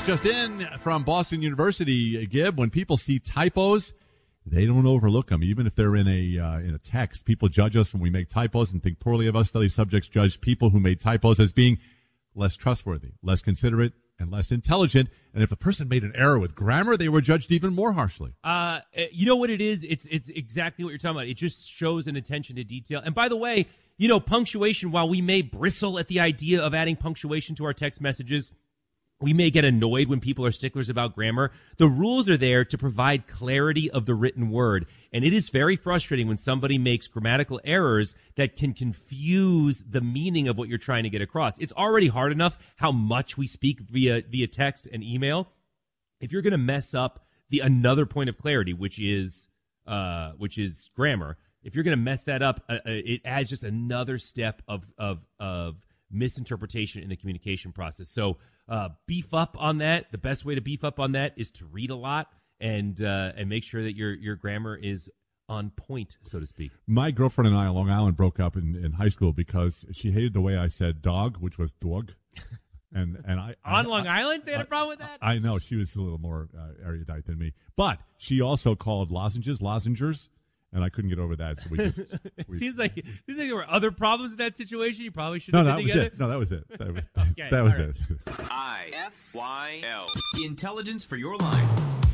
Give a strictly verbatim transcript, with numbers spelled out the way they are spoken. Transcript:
just in from Boston University, Gib. When people see typos, they don't overlook them, even if they're in a uh, in a text. People judge us when we make typos and think poorly of us. Study subjects judge people who made typos as being less trustworthy, less considerate, and less intelligent. And if a person made an error with grammar, they were judged even more harshly. Uh, you know what it is? It's it's exactly what you're talking about. It just shows an attention to detail. And by the way, you know, punctuation, while we may bristle at the idea of adding punctuation to our text messages, we may get annoyed when people are sticklers about grammar. The rules are there to provide clarity of the written word. And it is very frustrating when somebody makes grammatical errors that can confuse the meaning of what you're trying to get across. It's already hard enough how much we speak via via text and email. If you're going to mess up the another point of clarity, which is uh, which is grammar, if you're going to mess that up, uh, it adds just another step of of of misinterpretation in the communication process. So uh, beef up on that. The best way to beef up on that is to read a lot and uh, and make sure that your your grammar is on point, so to speak. My girlfriend and I on Long Island broke up in, in high school because she hated the way I said dog, which was dog. And and I on I, Long I, Island, they had I, a problem with that? I know. She was a little more uh, erudite than me. But she also called lozenges lozengers. And I couldn't get over that, so we just. it we, seems like seems like there were other problems in that situation. You probably should no, have that been was together. it. No, that was it. That was, okay, that was right. it. I F Y L. Intelligence for your life.